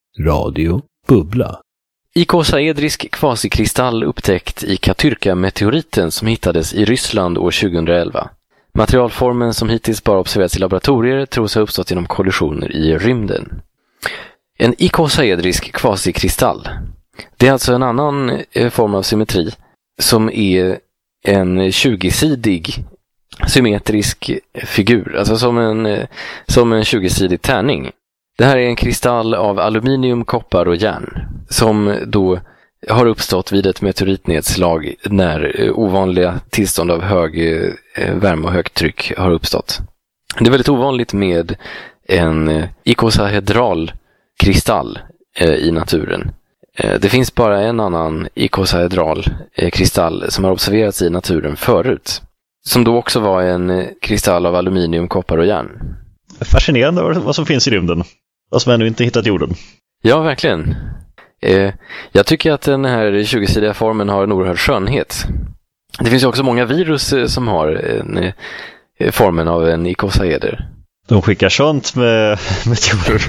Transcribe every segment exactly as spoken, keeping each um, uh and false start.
Radio Bubbla. Ikosaedrisk kvasikristall upptäckt i Katyrka-meteoriten som hittades i Ryssland år tjugohundraelva. Materialformen som hittills bara observerats i laboratorier tros ha uppstått genom kollisioner i rymden. En ikosaedrisk kvasikristall. Det är alltså en annan eh, form av symmetri som är en tjugosidig symmetrisk figur, alltså som en, eh, som en tjugosidig tärning. Det här är en kristall av aluminium, koppar och järn som då har uppstått vid ett meteoritnedslag när ovanliga tillstånd av hög värme och högt tryck har uppstått. Det är väldigt ovanligt med en ikosaedral kristall i naturen. Det finns bara en annan ikosaedral kristall som har observerats i naturen förut, som då också var en kristall av aluminium, koppar och järn. Fascinerande vad som finns i rymden, vad som ännu inte hittat jorden. Ja, verkligen. Eh, jag tycker att den här tjugosidiga formen har en oerhörd skönhet. Det finns ju också många virus eh, som har en, eh, formen av en ikosaeder. De skickar sånt med meteorer.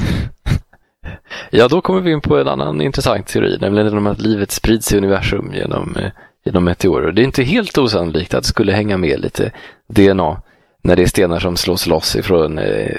Ja, då kommer vi in på en annan intressant teori, nämligen att livet sprids i universum genom, eh, genom meteorer. Det är inte helt osannolikt att det skulle hänga med lite D N A när det är stenar som slås loss ifrån, eh,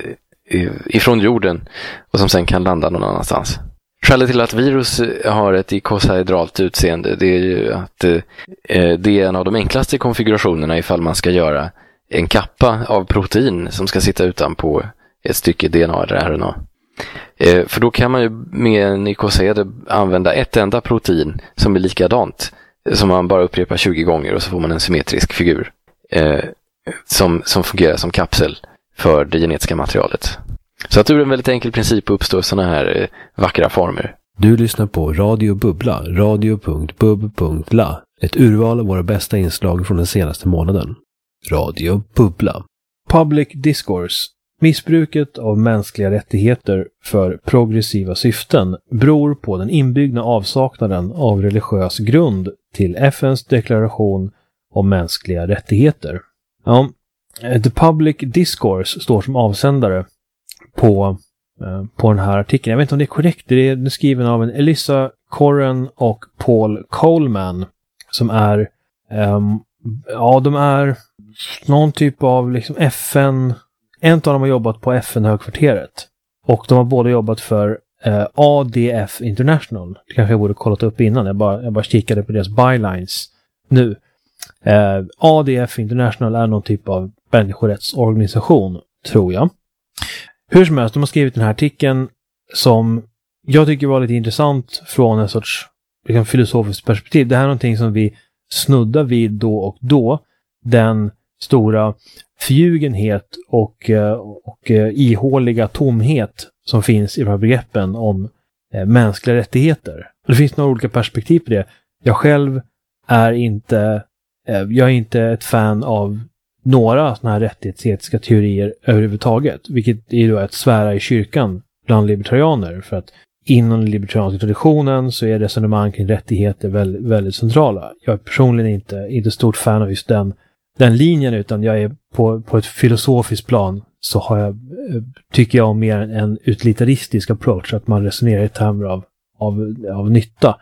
ifrån jorden och som sen kan landa någon annanstans. Skälet till att virus har ett ikosaedralt utseende, det är ju att eh, det är en av de enklaste konfigurationerna ifall man ska göra en kappa av protein som ska sitta utanpå ett stycke D N A eller R N A. Eh, för då kan man ju med en ikosaeder använda ett enda protein som är likadant, som man bara upprepar tjugo gånger och så får man en symmetrisk figur eh, som, som fungerar som kapsel för det genetiska materialet. Så att ur en väldigt enkel princip uppstår sådana här eh, vackra former. Du lyssnar på Radio Bubbla, radio punkt bub punkt la. Ett urval av våra bästa inslag från den senaste månaden. Radio Bubbla. Public discourse. Missbruket av mänskliga rättigheter för progressiva syften beror på den inbyggda avsaknaden av religiös grund till F N:s deklaration om mänskliga rättigheter. Ja, The Public Discourse står som avsändare på, eh, på den här artikeln. Jag vet inte om det är korrekt. Det är skriven av en Elissa Corren och Paul Coleman som är um, ja, de är någon typ av liksom F N. En av dem har jobbat på F N-högkvarteret och de har båda jobbat för eh, A D F International. Det kanske jag borde kollat upp innan. Jag bara, jag bara kikade på deras bylines nu. Eh, A D F International är någon typ av människorättsorganisation, tror jag. Hur som helst, de har skrivit den här artikeln som jag tycker var lite intressant från en sorts liksom, filosofiskt perspektiv. Det här är någonting som vi snuddar vid då och då. Den stora förljugenhet och, och ihåliga tomhet som finns i de här begreppen om mänskliga rättigheter. Det finns några olika perspektiv på det. Jag själv är inte jag är inte ett fan av några sådana här rättighetsetiska teorier överhuvudtaget, vilket är då att svära i kyrkan bland libertarianer, för att inom den libertarianska traditionen så är resonemang kring rättigheter väldigt, väldigt centrala. Jag är personligen inte, inte stort fan av just den, den linjen, utan jag är på, på ett filosofiskt plan så har jag, tycker jag, mer en utilitaristisk approach, att man resonerar i termer av, av, av nytta.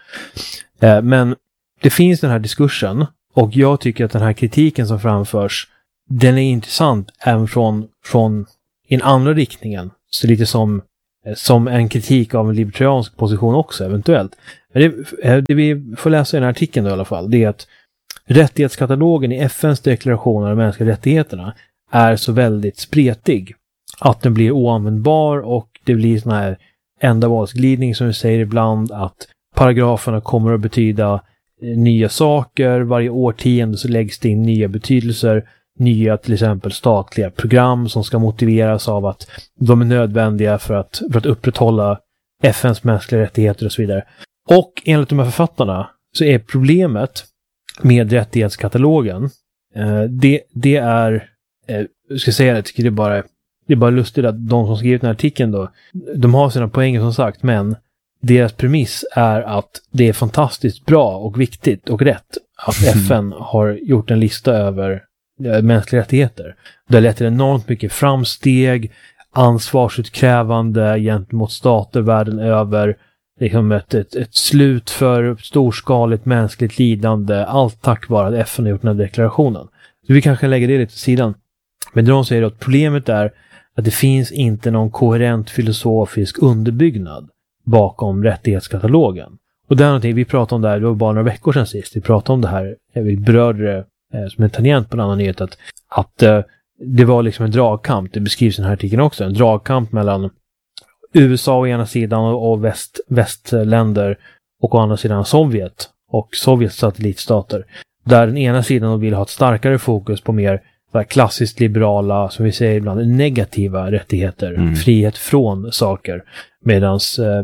Eh, men det finns den här diskursen, och jag tycker att den här kritiken som framförs, den är intressant även från, från en andra riktningen. Så lite som, som en kritik av en libertariansk position också eventuellt. Men det, det vi får läsa i den här artikeln då, i alla fall, det är att rättighetskatalogen i F N:s deklaration av de mänskliga rättigheterna är så väldigt spretig att den blir oanvändbar, och det blir sån här ändamålsglidning som vi säger ibland, att paragraferna kommer att betyda nya saker. Varje årtionde så läggs det in nya betydelser, nya till exempel statliga program som ska motiveras av att de är nödvändiga för att, för att upprätthålla F N:s mänskliga rättigheter och så vidare. Och enligt de här författarna så är problemet med rättighetskatalogen eh, det, det är eh, jag ska säga det, jag tycker det är bara det är bara lustigt att de som skrivit den här artikeln då, de har sina poänger som sagt, men deras premiss är att det är fantastiskt bra och viktigt och rätt att F N har gjort en lista över mänskliga rättigheter. Det har lett till enormt mycket framsteg, ansvarsutkrävande gentemot stater världen över, liksom ett, ett, ett slut för storskaligt mänskligt lidande, allt tack vare att F N har gjort den här deklarationen. Så vi kanske lägger det lite till sidan. Men de säger att problemet är att det finns inte någon koherent filosofisk underbyggnad bakom rättighetskatalogen. Och det är någonting, vi pratade om det här, det var bara några veckor sedan sist, vi pratade om det här, vi berörde det eh, som en tangent på en annan nyhet, att, att eh, det var liksom en dragkamp, det beskrivs i den här artikeln också, en dragkamp mellan U S A å ena sidan och väst, västländer och å andra sidan Sovjet och Sovjets satellitstater. Där den ena sidan vill ha ett starkare fokus på mer klassiskt liberala, som vi säger ibland, negativa rättigheter, mm. frihet från saker. Medan eh,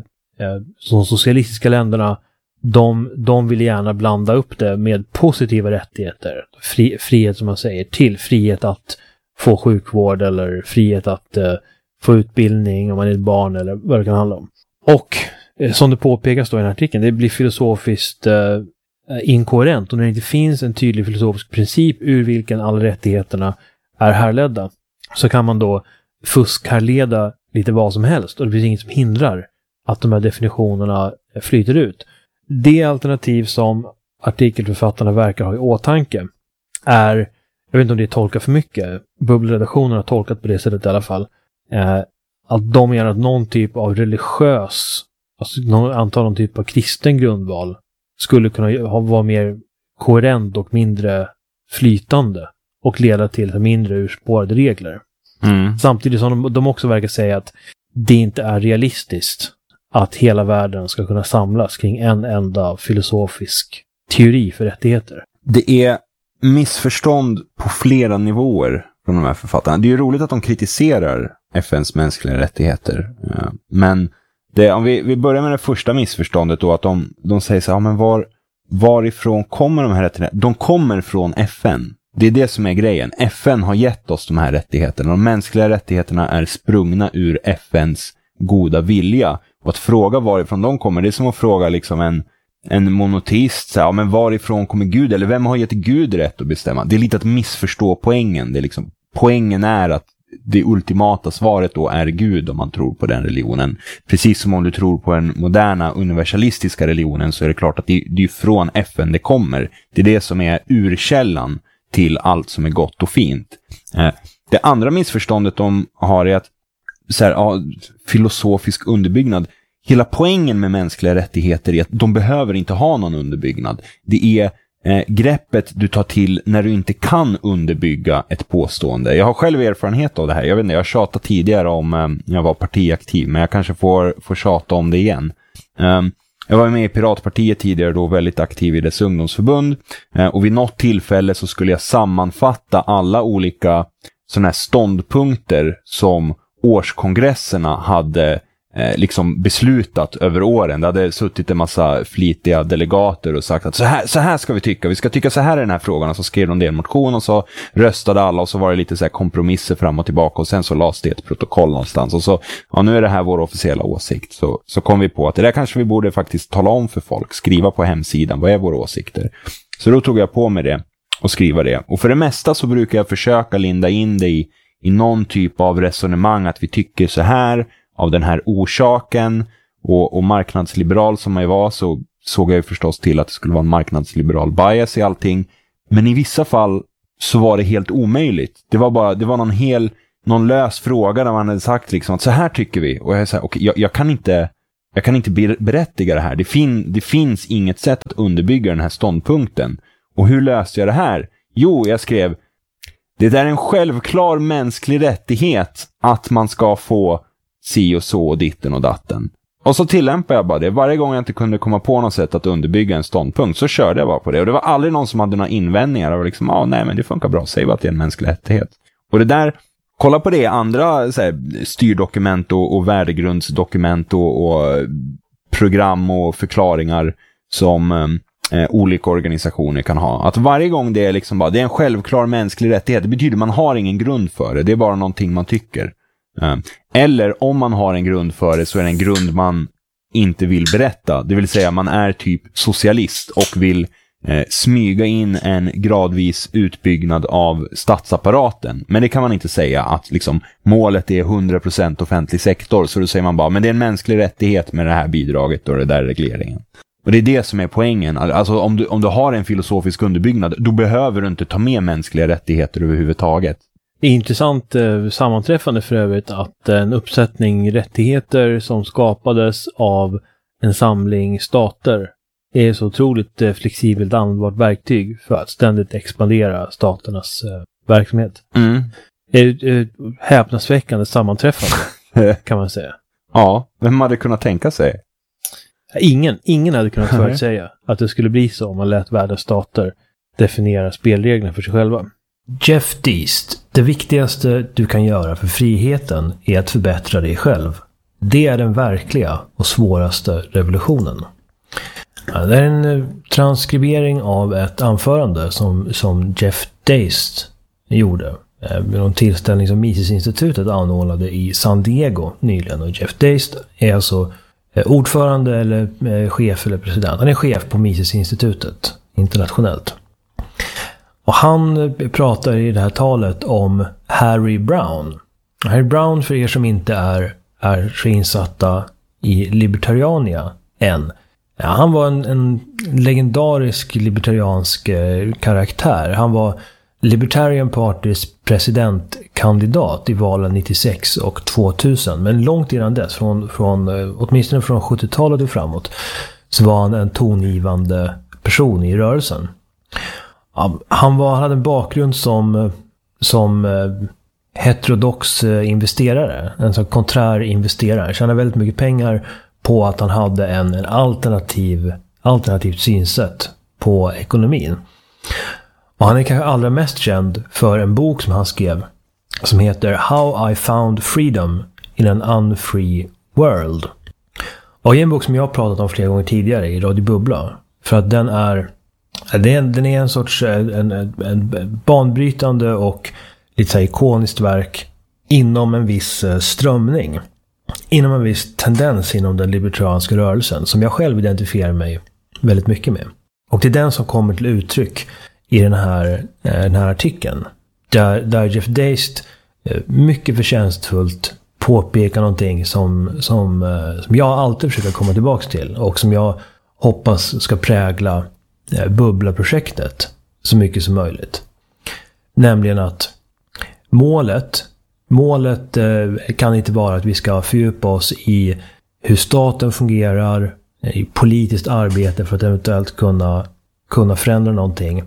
de socialistiska länderna, de, de vill gärna blanda upp det med positiva rättigheter. Fri, frihet, som man säger, till frihet att få sjukvård eller frihet att eh, få utbildning om man är ett barn eller vad det kan handla om. Och eh, som det påpekas då i den här artikeln, det blir filosofiskt eh, inkoherent, och när det inte finns en tydlig filosofisk princip ur vilken alla rättigheterna är härledda, så kan man då fuskhärleda lite vad som helst, och det finns inget som hindrar att de här definitionerna flyter ut. Det alternativ som artikelförfattarna verkar ha i åtanke är, jag vet inte om det tolkar för mycket, bubbelredaktionen har tolkat på det sättet i alla fall, eh, att de menar att någon typ av religiös, alltså någon, antar någon typ av kristen grundval skulle kunna ha, vara mer koherent och mindre flytande och leda till mindre urspårade regler. Mm. Samtidigt som de, de också verkar säga att det inte är realistiskt att hela världen ska kunna samlas kring en enda filosofisk teori för rättigheter. Det är missförstånd på flera nivåer från de här författarna. Det är ju roligt att de kritiserar F N:s mänskliga rättigheter. Men det, om vi, vi börjar med det första missförståndet då, att de, de säger så här, ja, men var, varifrån kommer de här rättigheterna? De kommer från F N. Det är det som är grejen. F N har gett oss de här rättigheterna. De mänskliga rättigheterna är sprungna ur F N:s goda vilja. Och att fråga varifrån de kommer, det är som att fråga liksom en, en monoteist, så här, ja, men varifrån kommer Gud? Eller vem har gett Gud rätt att bestämma? Det är lite att missförstå poängen. Det är liksom, poängen är att det ultimata svaret då är Gud om man tror på den religionen. Precis som om du tror på den moderna universalistiska religionen, så är det klart att det, det är från F N det kommer. Det är det som är urkällan till allt som är gott och fint. Eh, det andra missförståndet de har är att så här, ja, filosofisk underbyggnad. Hela poängen med mänskliga rättigheter är att de behöver inte ha någon underbyggnad. Det är eh, greppet du tar till när du inte kan underbygga ett påstående. Jag har själv erfarenhet av det här. Jag vet inte, jag har tjatat tidigare om eh, jag var partiaktiv, men jag kanske får, får tjata om det igen. Um, Jag var med i Piratpartiet tidigare, då väldigt aktiv i dess ungdomsförbund. Eh, och vid något tillfälle så skulle jag sammanfatta alla olika sådana här ståndpunkter som årskongresserna hade eh, liksom beslutat över åren. Det hade suttit en massa flitiga delegater och sagt att så här, så här ska vi tycka. Vi ska tycka så här i den här frågan. Och så skrev de det i en motion och så röstade alla, och så var det lite så här kompromisser fram och tillbaka, och sen så lades det ett protokoll någonstans. Och så, ja, nu är det här vår officiella åsikt. Så, så kom vi på att det där kanske vi borde faktiskt tala om för folk. Skriva på hemsidan, vad är våra åsikter? Så då tog jag på mig det och skriva det. Och för det mesta så brukar jag försöka linda in det i, i någon typ av resonemang, att vi tycker så här av den här orsaken. Och, och marknadsliberal som jag var, så såg jag ju förstås till att det skulle vara en marknadsliberal bias i allting. Men i vissa fall så var det helt omöjligt. Det var bara, det var någon hel, någon lös fråga där man hade sagt liksom att så här tycker vi. Och jag sa, okej, jag, jag kan inte, jag kan inte berättiga det här. Det, fin, det finns inget sätt att underbygga den här ståndpunkten. Och hur löste jag det här? Jo, jag skrev, det är en självklar mänsklig rättighet att man ska få si och så och ditten och datten. Och så tillämpar jag bara det. Varje gång jag inte kunde komma på något sätt att underbygga en ståndpunkt, så körde jag bara på det. Och det var aldrig någon som hade några invändningar. Och liksom, ja, nej, men det funkar bra. Säg bara att det är en mänsklig rättighet. Och det där, kolla på det andra så här, styrdokument och, och värdegrundsdokument och, och program och förklaringar som eh, olika organisationer kan ha. Att varje gång det är liksom bara, det är en självklar mänsklig rättighet. Det betyder att man har ingen grund för det. Det är bara någonting man tycker. Eller om man har en grund för det, så är det en grund man inte vill berätta. Det vill säga man är typ socialist och vill eh, smyga in en gradvis utbyggnad av statsapparaten. Men det kan man inte säga att liksom, målet är hundra procent offentlig sektor. Så då säger man bara, men det är en mänsklig rättighet med det här bidraget och det där regleringen. Och det är det som är poängen. Alltså om du, om du har en filosofisk underbyggnad, då behöver du inte ta med mänskliga rättigheter överhuvudtaget. Det är intressant eh, sammanträffande för övrigt att en uppsättning rättigheter som skapades av en samling stater är så otroligt eh, flexibelt användbart verktyg för att ständigt expandera staternas eh, verksamhet. Mm. Det är ett häpnadsväckande sammanträffande kan man säga. Ja, vem hade kunnat tänka sig? Ingen, ingen hade kunnat förutsäga att det skulle bli så om man lät världens stater definiera spelreglerna för sig själva. Jeff Deist, det viktigaste du kan göra för friheten är att förbättra dig själv. Det är den verkliga och svåraste revolutionen. Ja, det är en transkribering av ett anförande som, som Jeff Deist gjorde med en tillställning som Mises-institutet anordnade i San Diego nyligen. Och Jeff Deist är alltså ordförande eller chef eller president. Han är chef på Mises-institutet internationellt. Och han pratar i det här talet om Harry Browne. Harry Browne, för er som inte är, är så insatta i libertariania än. Ja, han var en, en legendarisk libertariansk eh, karaktär. Han var Libertarian Partys presidentkandidat i valen nittiosex och tvåtusen. Men långt innan dess, från, från, åtminstone från sjuttiotalet och framåt, så var han en tongivande person i rörelsen. Han, var, han hade en bakgrund som, som heterodox investerare, en sån konträr investerare. Han tjänade väldigt mycket pengar på att han hade en, en alternativ, alternativt synsätt på ekonomin. Och han är kanske allra mest känd för en bok som han skrev som heter How I Found Freedom in an Unfree World. Och en bok som jag har pratat om flera gånger tidigare i Radio Bubbla, för att den är den är en sorts en, en, en banbrytande och lite så här ikoniskt verk inom en viss strömning, inom en viss tendens inom den libertarianska rörelsen som jag själv identifierar mig väldigt mycket med. Och det är den som kommer till uttryck i den här, den här artikeln. Där, där Jeff Deist mycket förtjänstfullt påpekar någonting som, som, som jag alltid försöker komma tillbaka till. Och som jag hoppas ska prägla Bubbla-projektet så mycket som möjligt. Nämligen att målet, målet kan inte vara att vi ska fördjupa oss i hur staten fungerar, i politiskt arbete för att eventuellt kunna, kunna förändra någonting.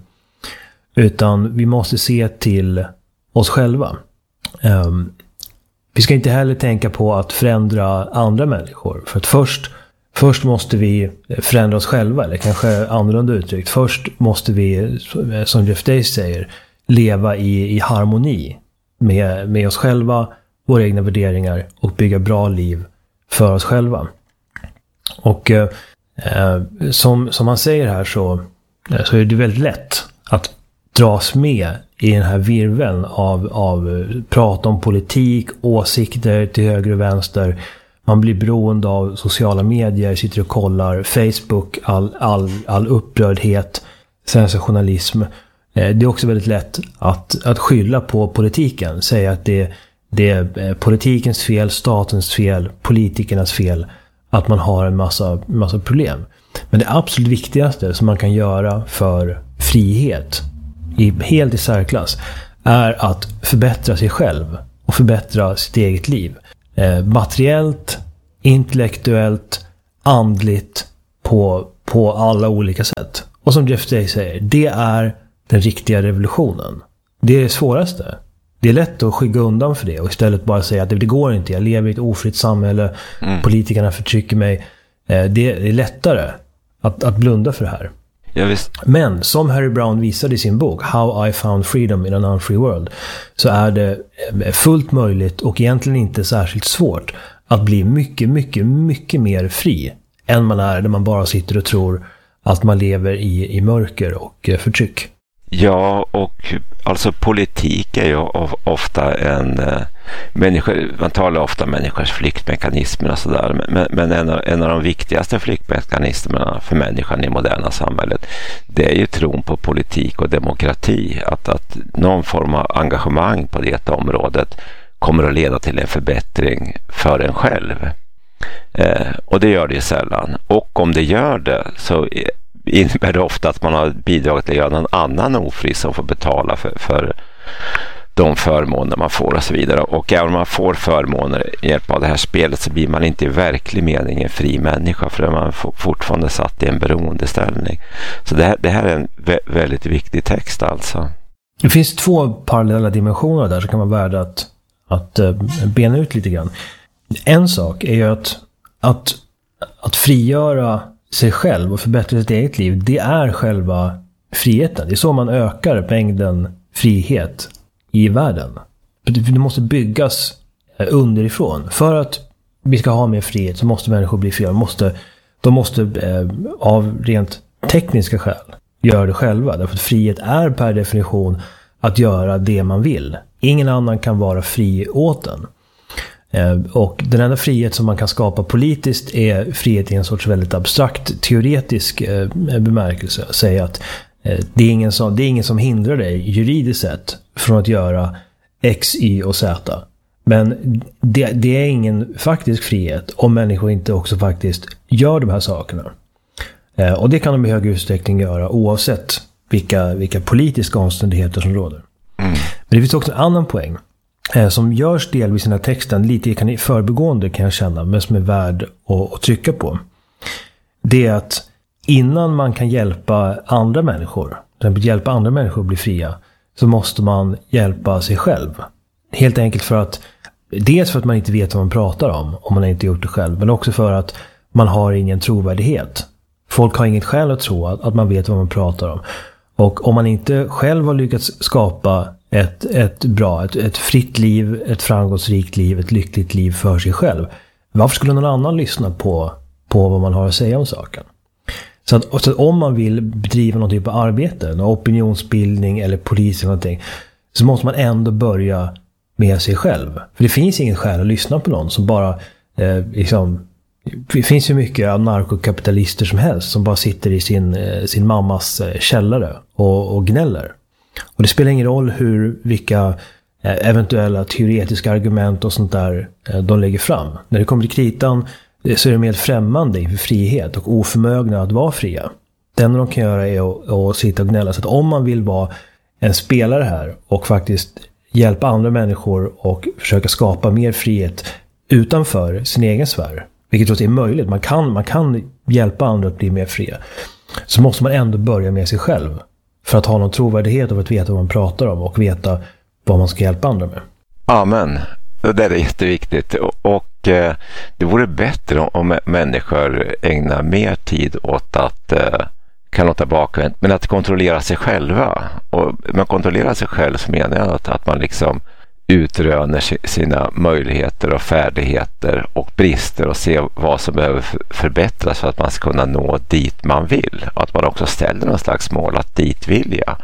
Utan vi måste se till oss själva. Um, vi ska inte heller tänka på att förändra andra människor. För att först, först måste vi förändra oss själva. Eller kanske annorlunda uttryckt. Först måste vi, som Jeff Deist säger, leva i, i harmoni med, med oss själva, våra egna värderingar och bygga bra liv för oss själva. Och eh, som, som han säger här så, så är det väldigt lätt att dras med i den här virveln av, av prat om politik, åsikter till höger och vänster. Man blir beroende av sociala medier, sitter och kollar Facebook, all, all, all upprördhet, sensationalism. Det är också väldigt lätt att, att skylla på politiken. Säga att det, det är politikens fel, statens fel, politikernas fel att man har en massa, massa problem. Men det absolut viktigaste som man kan göra för frihet, i, helt i särklass, är att förbättra sig själv och förbättra sitt eget liv. Eh, materiellt, intellektuellt, andligt, på, på alla olika sätt. Och som Jeff Deist säger, det är den riktiga revolutionen. Det är det svåraste. Det är lätt att skygga undan för det och istället bara säga att det, det går inte, jag lever i ett ofritt samhälle, mm. politikerna förtrycker mig. Eh, det, det är lättare att, att blunda för det här. Ja, visst. Men som Harry Browne visade i sin bok How I Found Freedom in an Unfree World, så är det fullt möjligt och egentligen inte särskilt svårt att bli mycket, mycket, mycket mer fri än man är när man bara sitter och tror att man lever i, i mörker och förtryck. Ja, och alltså politik är ju ofta en eh, människor, man talar ofta om människors flyktmekanismer och sådär, men, men en, av, en av de viktigaste flyktmekanismerna för människan i moderna samhället, det är ju tron på politik och demokrati, att, att någon form av engagemang på det området kommer att leda till en förbättring för en själv. Eh, och det gör det ju sällan. Och om det gör det så innebär det ofta att man har bidragit till att göra någon annan ofri som får betala för, för de förmåner man får och så vidare. Och även om man får förmåner i hjälp av det här spelet så blir man inte i verklig mening en fri människa, för man är fortfarande satt i en beroendeställning. Så det här, det här är en vä- väldigt viktig text alltså. Det finns två parallella dimensioner där som kan vara värda att, att uh, bena ut lite grann. En sak är ju att, att, att frigöra sig själv och förbättra sitt eget liv, det är själva friheten. Det är så man ökar mängden frihet i världen. Det måste byggas underifrån. För att vi ska ha mer frihet så måste människor bli fria. De måste, de måste eh, av rent tekniska skäl göra det själva. Därför att frihet är per definition att göra det man vill. Ingen annan kan vara fri åt den. Och den enda frihet som man kan skapa politiskt är frihet i en sorts väldigt abstrakt teoretisk bemärkelse. Säga att det är ingen som, det är ingen som hindrar dig juridiskt sett från att göra X, Y och Z. Men det, det är ingen faktisk frihet om människor inte också faktiskt gör de här sakerna. Och det kan de i hög utsträckning göra oavsett vilka, vilka politiska omständigheter som råder. Mm. Men det finns också en annan poäng som görs delvis i den här texten, lite kan i förbigående kan jag känna, men som är värd att, att trycka på. Det är att innan man kan hjälpa andra människor, till exempel hjälpa andra människor att bli fria, så måste man hjälpa sig själv. Helt enkelt för att, dels för att man inte vet vad man pratar om, om man inte gjort det själv, men också för att man har ingen trovärdighet. Folk har inget skäl att tro att, att man vet vad man pratar om. Och om man inte själv har lyckats skapa ett, ett bra, ett, ett fritt liv, ett framgångsrikt liv, ett lyckligt liv för sig själv, varför skulle någon annan lyssna på, på vad man har att säga om saken? Så att, så att om man vill bedriva någon typ av arbete, någon opinionsbildning eller polis eller någonting, så måste man ändå börja med sig själv. För det finns ingen skäl att lyssna på någon som bara eh, liksom, det finns ju mycket anarkokapitalister som helst som bara sitter i sin, sin mammas källare och, och gnäller. Och det spelar ingen roll hur, vilka eventuella teoretiska argument och sånt där de lägger fram. När det kommer till kritan så är de helt främmande inför frihet och oförmögna att vara fria. Det enda de kan göra är att, att sitta och gnälla. Så att om man vill vara en spelare här och faktiskt hjälpa andra människor och försöka skapa mer frihet utanför sin egen sfär, vilket också är möjligt, man kan, man kan hjälpa andra att bli mer fria, så måste man ändå börja med sig själv för att ha någon trovärdighet och att veta vad man pratar om och veta vad man ska hjälpa andra med. Amen. Det är jätteviktigt. Och, och eh, det vore bättre om, om människor ägnar mer tid åt att eh, kan låta bakvänt, men att kontrollera sig själva. Och man kontrollerar sig själv så menar jag att, att man liksom utröner sina möjligheter och färdigheter och brister och ser vad som behöver förbättras för att man ska kunna nå dit man vill. Och att man också ställer någon slags mål att dit vill jag.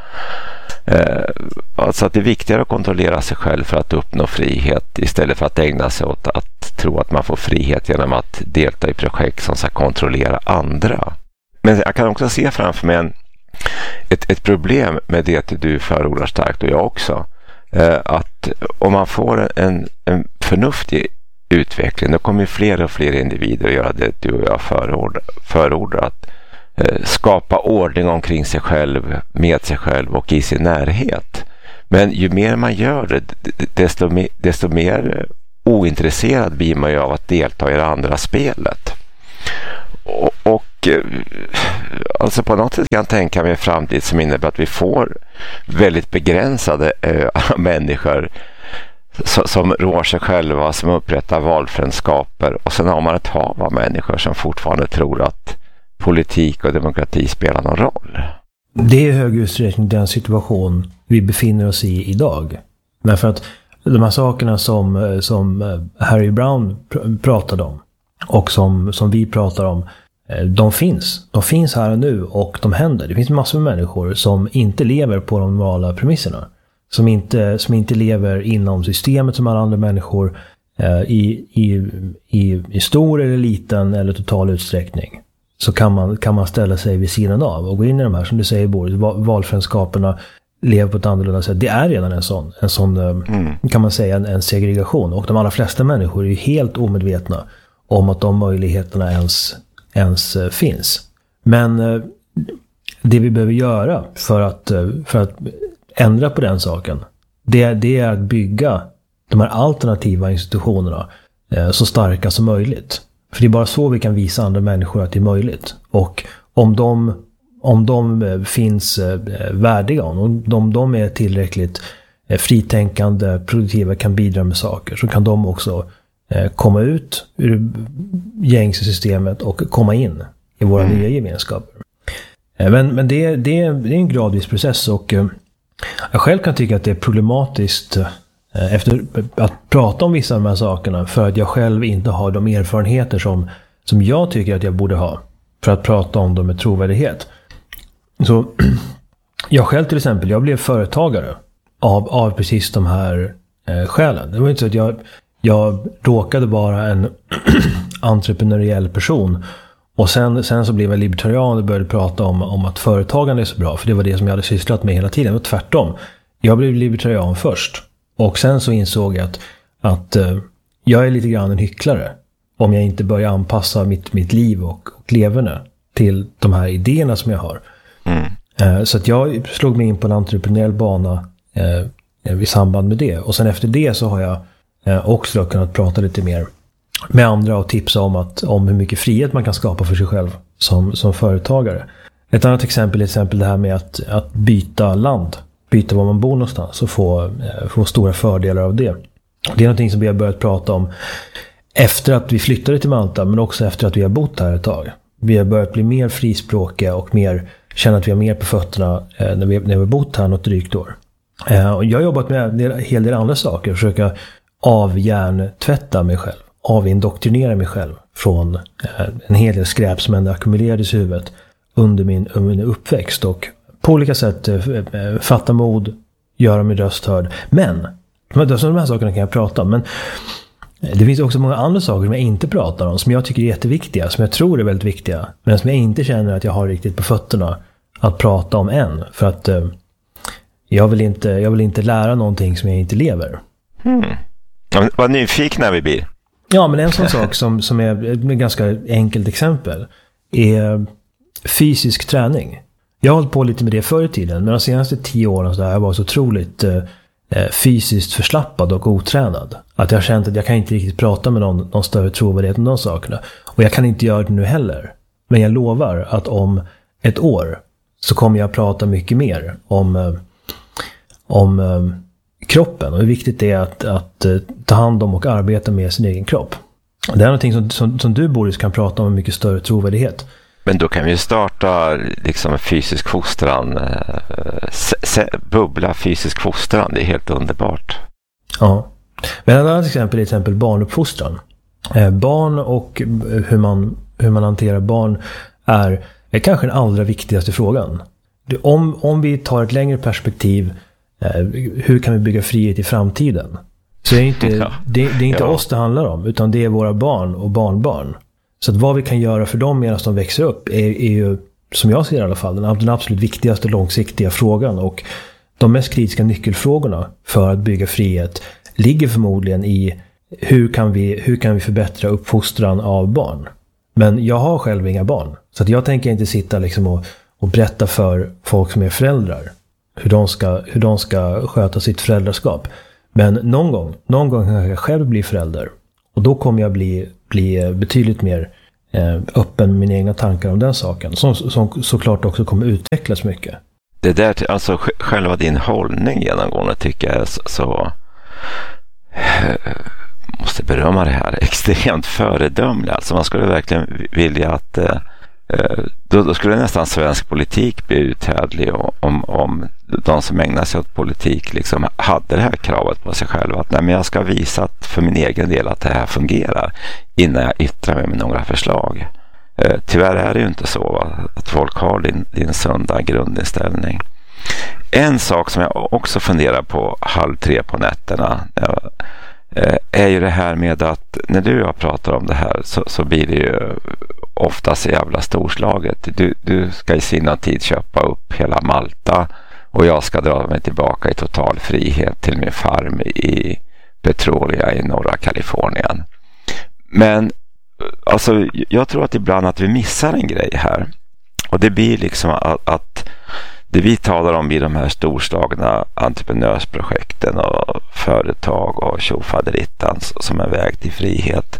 Eh, alltså att det är viktigare att kontrollera sig själv för att uppnå frihet istället för att ägna sig åt att tro att man får frihet genom att delta i projekt som ska kontrollera andra. Men jag kan också se framför mig en, ett, ett problem med det du förordar starkt och jag också. Att om man får en, en förnuftig utveckling, då kommer fler och fler individer att göra det du och jag förordar, förordar att eh, skapa ordning omkring sig själv, med sig själv och i sin närhet. Men ju mer man gör det, desto mer, desto mer ointresserad blir man ju av att delta i det andra spelet. Och, och alltså på något sätt kan jag tänka mig en framtid som innebär att vi får väldigt begränsade äh, människor som, som rår sig själva, som upprättar valfränskaper, och sen har man ett hav av människor som fortfarande tror att politik och demokrati spelar någon roll. Det är i hög utsträckning den situation vi befinner oss i idag. Därför att de här sakerna som, som Harry Browne pr- pratade om och som, som vi pratar om, de finns. De finns här och nu och de händer. Det finns massor med människor som inte lever på de normala premisserna. Som inte, som inte lever inom systemet som alla andra människor eh, i, i, i, i stor eller liten eller total utsträckning. Så kan man, kan man ställa sig vid sidan av och gå in i de här, som du säger Boris, valfränskaperna, lever på ett annorlunda sätt. Det är redan en sån, en sån mm. kan man säga, en, en segregation. Och de allra flesta människor är ju helt omedvetna om att de möjligheterna ens, ens uh, finns. Men uh, det vi behöver göra för att, uh, för att ändra på den saken, det, det är att bygga de här alternativa institutionerna uh, så starka som möjligt. För det är bara så vi kan visa andra människor att det är möjligt. Och om de Om de finns värdiga, om de, de är tillräckligt fritänkande, produktiva, kan bidra med saker, så kan de också komma ut ur gängsystemet och komma in i våra mm. nya gemenskaper. Men, men det, det, det är en gradvis process, och jag själv kan tycka att det är problematiskt efter att prata om vissa av de här sakerna, för att jag själv inte har de erfarenheter som, som jag tycker att jag borde ha för att prata om dem med trovärdighet. Så jag själv till exempel, jag blev företagare av, av precis de här eh, skälen. Det var inte så att jag, jag råkade vara en entreprenöriell person och sen, sen så blev jag libertarian och började prata om, om att företagande är så bra, för det var det som jag hade sysslat med hela tiden. Och tvärtom, jag blev libertarian först och sen så insåg jag att, att eh, jag är lite grann en hycklare om jag inte börjar anpassa mitt, mitt liv och, och leverne till de här idéerna som jag har. Mm. Så att jag slog mig in på en entreprenöriell bana eh, i samband med det. Och sen efter det så har jag eh, också kunnat prata lite mer med andra och tipsa om, att, om hur mycket frihet man kan skapa för sig själv som, som företagare. Ett annat exempel är exempel det här med att, att byta land, byta var man bor någonstans och få, eh, få stora fördelar av det. Det är någonting som vi har börjat prata om efter att vi flyttade till Malta, men också efter att vi har bott här ett tag. Vi har börjat bli mer frispråkiga och mer, känna att vi har mer på fötterna eh, när, vi, när vi har bott här något drygt år. Eh, och jag har jobbat med en hel del andra saker. Försöka avhjärntvätta mig själv. Avindoktrinera mig själv från eh, en hel del skräp som ändå ackumulerades i huvudet under min, under min uppväxt. Och på olika sätt eh, fatta mod, göra min röst hörd. Men, de här sakerna kan jag prata om. Men det finns också många andra saker som jag inte pratar om, som jag tycker är jätteviktiga, som jag tror är väldigt viktiga, men som jag inte känner att jag har riktigt på fötterna att prata om än. För att eh, jag, vill inte, jag vill inte lära någonting som jag inte lever. Hmm. Vad nyfikna vi blir. Ja, men en sån sak som, som är ett ganska enkelt exempel är fysisk träning. Jag har hållit på lite med det förr i tiden, men de senaste tio åren så har jag varit så otroligt eh, fysiskt förslappad och otränad. Att jag har känt att jag kan inte riktigt prata med någon, någon större trovärdighet om de sakerna. Och jag kan inte göra det nu heller. Men jag lovar att om ett år så kommer jag prata mycket mer om, om um, kroppen och hur viktigt det är att, att uh, ta hand om och arbeta med sin egen kropp. Det är någonting som, som, som du, Boris, kan prata om med mycket större trovärdighet. Men då kan vi starta liksom fysisk fostran, se, se, bubbla fysisk fostran, det är helt underbart. Ja, men ett annat exempel är till exempel barnuppfostran. Eh, barn och hur man, hur man hanterar barn är, är kanske den allra viktigaste frågan. Om, om vi tar ett längre perspektiv, eh, hur kan vi bygga frihet i framtiden? Så det är inte, ja. det, det är inte ja. oss det handlar om, utan det är våra barn och barnbarn. Så att vad vi kan göra för dem medan de växer upp är, är ju, som jag ser i alla fall, den, den absolut viktigaste långsiktiga frågan. Och de mest kritiska nyckelfrågorna för att bygga frihet ligger förmodligen i hur kan vi, hur kan vi förbättra uppfostran av barn. Men jag har själv inga barn. Så att jag tänker inte sitta liksom och, och berätta för folk som är föräldrar hur de ska, hur de ska sköta sitt föräldraskap. Men någon gång, någon gång kan jag själv bli förälder. Och då kommer jag bli, bli betydligt mer eh, öppen med mina egna tankar om den saken. Som, som såklart också kommer utvecklas mycket. Det där, alltså själva din hållning genomgående tycker jag är så, så måste berömma det här, extremt föredömlig. Alltså man skulle verkligen vilja att eh, då, då skulle nästan svensk politik bli uthärdlig om, om de som ägnar sig åt politik liksom hade det här kravet på sig själva att nej, men jag ska visa att för min egen del att det här fungerar innan jag yttrar mig med några förslag. Eh, tyvärr är det ju inte så, va? Att folk har din, din sunda grundinställning. En sak som jag också funderar på halv tre på nätterna eh, är ju det här med att när du och jag pratar om det här så, så blir det ju oftast jävla storslaget. Du, du ska i sinom tid köpa upp hela Malta och jag ska dra mig tillbaka i total frihet till min farm i Petrolia i norra Kalifornien. Men alltså, jag tror att ibland att vi missar en grej här. Och det blir liksom att, att det vi talar om i de här storslagna entreprenörsprojekten och företag och tjofaderittan som är väg till frihet.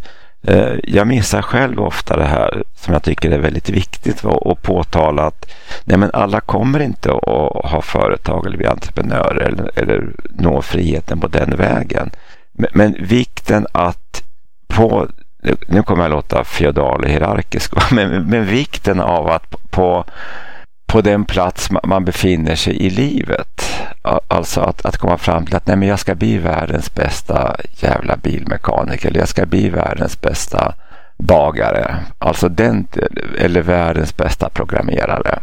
Jag missar själv ofta det här som jag tycker är väldigt viktigt att påtala att nej, men alla kommer inte att ha företag eller bli entreprenörer eller, eller nå friheten på den vägen. Men, men vikten att på, nu kommer jag låta feodal och hierarkisk, men, men vikten av att på på den plats man befinner sig i livet. Alltså att, att komma fram till att nej, men jag ska bli världens bästa jävla bilmekaniker eller jag ska bli världens bästa bagare. Alltså den, eller världens bästa programmerare.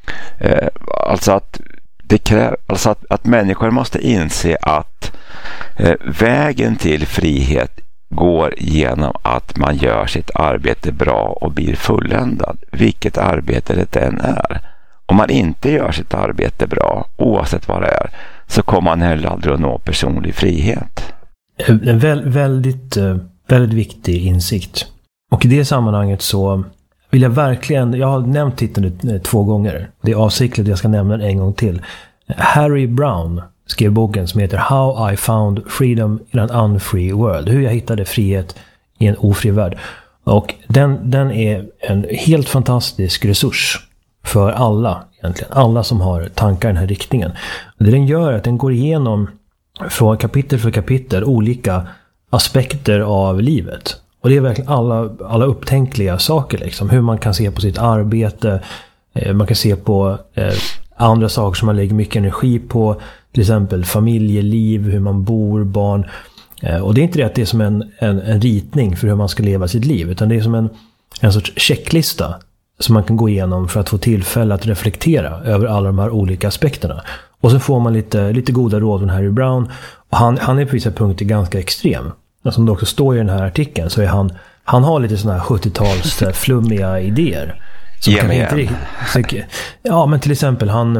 Eh, alltså att det kräver, alltså att, att människor måste inse att eh, vägen till frihet går genom att man gör sitt arbete bra och blir fulländad. Vilket arbete det än är. Om man inte gör sitt arbete bra, oavsett vad det är, så kommer man heller aldrig att nå personlig frihet. En vä- väldigt, väldigt viktig insikt. Och i det sammanhanget så vill jag verkligen, jag har nämnt titeln två gånger. Det är avsiktligt att jag ska nämna den en gång till. Harry Brown skrev boken som heter How I Found Freedom in an Unfree World. Hur jag hittade frihet i en ofri värld. Och den, den är en helt fantastisk resurs för alla egentligen. Alla som har tankar i den här riktningen. Det den gör är att den går igenom från kapitel för kapitel olika aspekter av livet. Och det är verkligen alla, alla upptänkliga saker liksom. Hur man kan se på sitt arbete. Eh, man kan se på eh, andra saker som man lägger mycket energi på. Till exempel familjeliv, hur man bor, barn. Eh, och det är inte det att det är som en, en, en ritning för hur man ska leva sitt liv. Utan det är som en, en sorts checklista som man kan gå igenom för att få tillfälle att reflektera över alla de här olika aspekterna. Och så får man lite, lite goda råd från Harry Brown. Och han, han är på vissa punkter ganska extrem. Och som det också står i den här artikeln så är han, han har lite sådana här sjuttio-tals flummiga idéer. Som kan inte riktigt, ja, men till exempel han,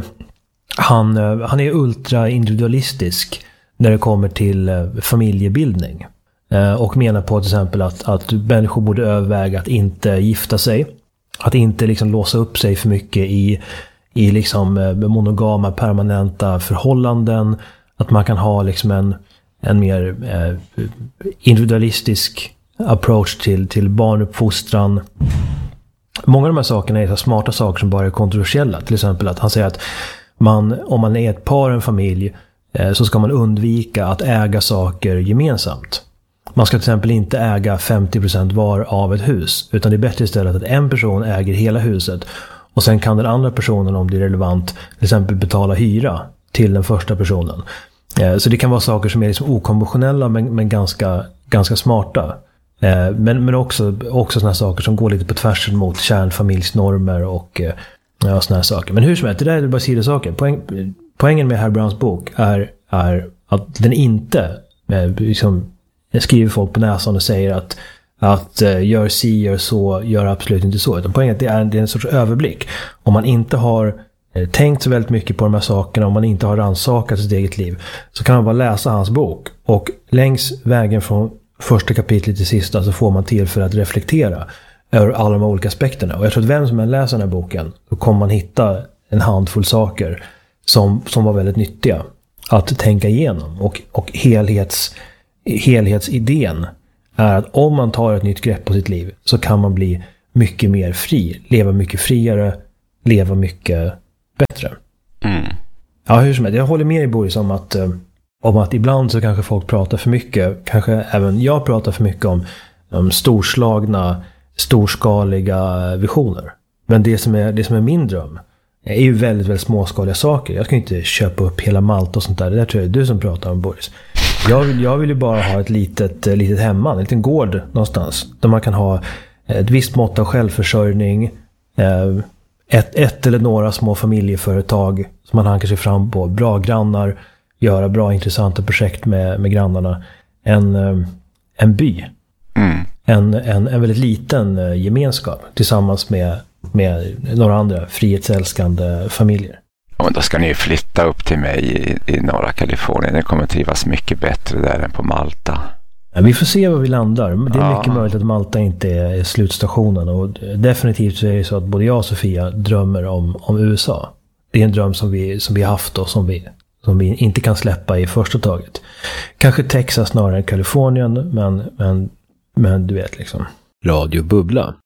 han, han är ultra individualistisk när det kommer till familjebildning. Och menar på till exempel att, att människor borde överväga att inte gifta sig. Att inte liksom låsa upp sig för mycket i, i liksom monogama, permanenta förhållanden. Att man kan ha liksom en, en mer eh, individualistisk approach till, till barnuppfostran. Många av de här sakerna är så smarta saker som bara är kontroversiella. Till exempel att han säger att man, om man är ett par, en familj, eh, så ska man undvika att äga saker gemensamt. Man ska till exempel inte äga femtio procent var av ett hus. Utan det är bättre istället att en person äger hela huset. Och sen kan den andra personen, om det är relevant, till exempel betala hyra till den första personen. Så det kan vara saker som är liksom okonventionella men, men ganska, ganska smarta. Men, men också, också sådana saker som går lite på tvärsen mot kärnfamiljsnormer och ja, sådana här saker. Men hur som helst, det där är bara sidosaker. Poäng, poängen med Harry Browns bok är, är att den inte liksom, skriver folk på näsan och säger att, att uh, gör si, gör så, gör absolut inte så. Utan poängen är att det är, det är en sorts överblick. Om man inte har eh, tänkt så väldigt mycket på de här sakerna, om man inte har rannsakat sitt eget liv, så kan man bara läsa hans bok. Och längs vägen från första kapitlet till sista så får man tillfälle att reflektera över alla de olika aspekterna. Och jag tror att vem som än läser den här boken, då kommer man hitta en handfull saker som, som var väldigt nyttiga att tänka igenom. Och, och helhets helhetsidén är att om man tar ett nytt grepp på sitt liv så kan man bli mycket mer fri. Leva mycket friare, leva mycket bättre. Mm. Ja, hur som helst. Jag håller med i Boris om att, om att ibland så kanske folk pratar för mycket. Kanske även jag pratar för mycket om, om storslagna, storskaliga visioner. Men det som är, det som är min dröm är ju väldigt, väldigt småskaliga saker. Jag ska inte köpa upp hela Malta och sånt där. Det där tror jag är du som pratar om, Boris. Jag vill, jag vill ju bara ha ett litet, litet hemman, en liten gård någonstans. Där man kan ha ett visst mått av självförsörjning, ett, ett eller några små familjeföretag som man hankar sig fram på, bra grannar, göra bra intressanta projekt med, med grannarna, en, en by, mm. en, en, en väldigt liten gemenskap tillsammans med, med några andra frihetsälskande familjer. Ja, men då ska ni flytta upp till mig i, i norra Kalifornien. Ni kommer trivas mycket bättre där än på Malta. Ja, vi får se var vi landar. Det är ja. mycket möjligt att Malta inte är slutstationen. Och definitivt så är det så att både jag och Sofia drömmer om, om U S A. Det är en dröm som vi, som vi haft och som vi, som vi inte kan släppa i första taget. Kanske Texas snarare än Kalifornien, men, men, men du vet liksom. Radio Bubbla.